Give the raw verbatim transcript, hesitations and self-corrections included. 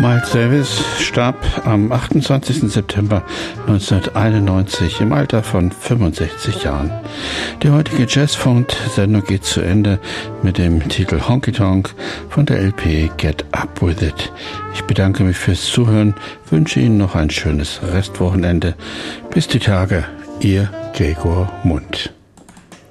Miles Davis starb am achtundzwanzigsten September neunzehnhunderteinundneunzig im Alter von fünfundsechzig Jahren. Die heutige Jazzfunk-Sendung geht zu Ende mit dem Titel Honky Tonk von der L P Get Up With It. Ich bedanke mich fürs Zuhören, wünsche Ihnen noch ein schönes Restwochenende. Bis die Tage, Ihr Gregor Mund.